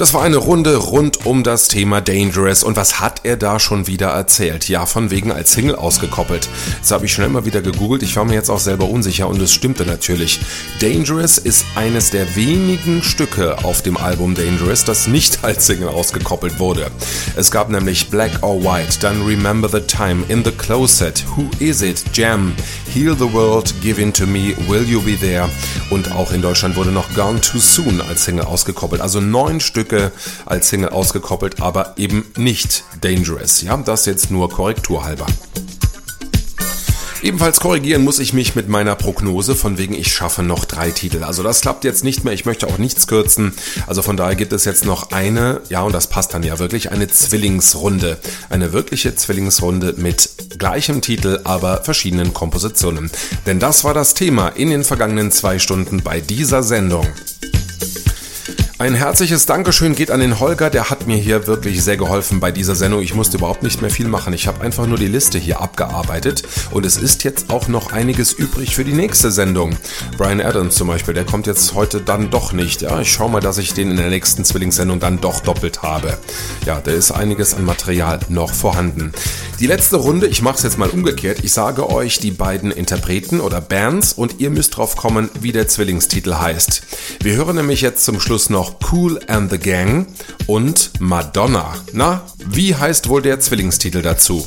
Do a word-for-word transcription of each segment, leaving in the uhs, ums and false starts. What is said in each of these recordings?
Das war eine Runde rund um das Thema Dangerous. Und was hat er da schon wieder erzählt? Ja, von wegen als Single ausgekoppelt. Das habe ich schnell mal wieder gegoogelt. Ich war mir jetzt auch selber unsicher und es stimmte natürlich. Dangerous ist eines der wenigen Stücke auf dem Album Dangerous, das nicht als Single ausgekoppelt wurde. Es gab nämlich Black or White, dann Remember the Time, In the Closet, Who Is It, Jam, Heal the World, Give In to Me, Will You Be There und auch in Deutschland wurde noch Gone Too Soon als Single ausgekoppelt. Also neun Stücke als Single ausgekoppelt, aber eben nicht Dangerous. Ja, das jetzt nur korrekturhalber. Ebenfalls korrigieren muss ich mich mit meiner Prognose, von wegen ich schaffe noch drei Titel. Also das klappt jetzt nicht mehr, ich möchte auch nichts kürzen. Also von daher gibt es jetzt noch eine, ja und das passt dann ja wirklich, eine Zwillingsrunde. Eine wirkliche Zwillingsrunde mit gleichem Titel, aber verschiedenen Kompositionen. Denn das war das Thema in den vergangenen zwei Stunden bei dieser Sendung. Ein herzliches Dankeschön geht an den Holger, der hat mir hier wirklich sehr geholfen bei dieser Sendung. Ich musste überhaupt nicht mehr viel machen, ich habe einfach nur die Liste hier abgearbeitet und es ist jetzt auch noch einiges übrig für die nächste Sendung. Bryan Adams zum Beispiel, der kommt jetzt heute dann doch nicht. Ja, ich schaue mal, dass ich den in der nächsten Zwillingssendung dann doch doppelt habe. Ja, da ist einiges an Material noch vorhanden. Die letzte Runde, ich mache es jetzt mal umgekehrt, ich sage euch die beiden Interpreten oder Bands und ihr müsst drauf kommen, wie der Zwillingstitel heißt. Wir hören nämlich jetzt zum Schluss noch Kool and the Gang und Madonna. Na, wie heißt wohl der Zwillingstitel dazu?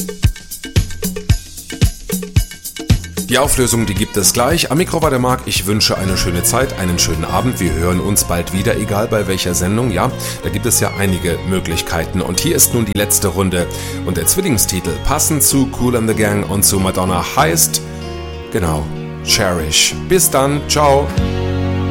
Die Auflösung, die gibt es gleich. Am Mikro war der Marc. Ich wünsche eine schöne Zeit, einen schönen Abend. Wir hören uns bald wieder, egal bei welcher Sendung. Ja, da gibt es ja einige Möglichkeiten. Und hier ist nun die letzte Runde. Und der Zwillingstitel, passend zu Kool and the Gang und zu Madonna, heißt, genau, Cherish. Bis dann, ciao.